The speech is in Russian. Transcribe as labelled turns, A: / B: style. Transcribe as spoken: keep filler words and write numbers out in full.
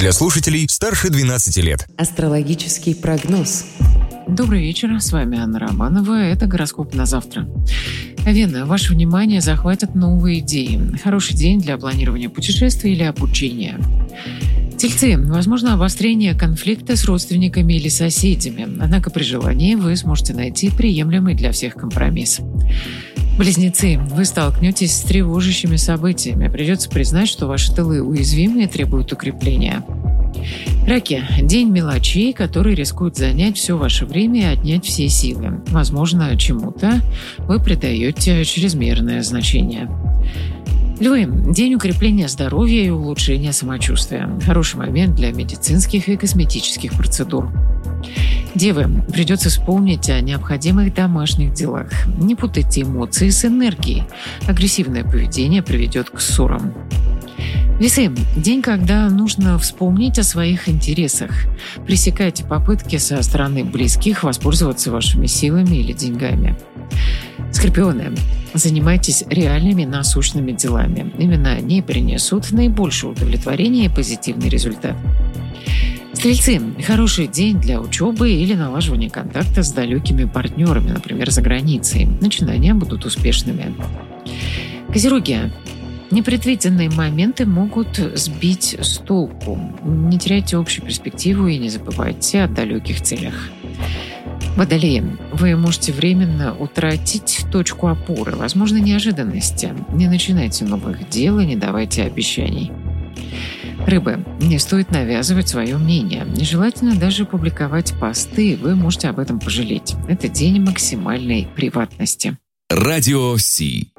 A: Для слушателей старше двенадцати лет.
B: Астрологический прогноз.
C: Добрый вечер, с вами Анна Романова. Это гороскоп на завтра. Овен, ваше внимание захватят новые идеи. Хороший день для планирования путешествий или обучения. Тельцы, возможно обострение конфликта с родственниками или соседями, однако при желании вы сможете найти приемлемый для всех компромисс. Близнецы, вы столкнетесь с тревожащими событиями. Придется признать, что ваши тылы уязвимы и требуют укрепления. Раки, день мелочей, который рискует занять все ваше время и отнять все силы. Возможно, чему-то вы придаете чрезмерное значение. Львы, день укрепления здоровья и улучшения самочувствия. Хороший момент для медицинских и косметических процедур. Девы, придется вспомнить о необходимых домашних делах. Не путайте эмоции с энергией. Агрессивное поведение приведет к ссорам. Весы, день, когда нужно вспомнить о своих интересах. Пресекайте попытки со стороны близких воспользоваться вашими силами или деньгами. Скорпионы, занимайтесь реальными насущными делами. Именно они принесут наибольшее удовлетворение и позитивный результат. Стрельцы, хороший день для учебы или налаживания контакта с далекими партнерами, например, за границей. Начинания будут успешными. Козероги, непредвиденные моменты могут сбить с толку. Не теряйте общую перспективу и не забывайте о далеких целях. Водолеи, вы можете временно утратить точку опоры, возможно, неожиданности. Не начинайте новых дел и не давайте обещаний. Рыбы, не стоит навязывать свое мнение. Нежелательно даже публиковать посты, вы можете об этом пожалеть. Это день максимальной приватности.
A: Радио Си.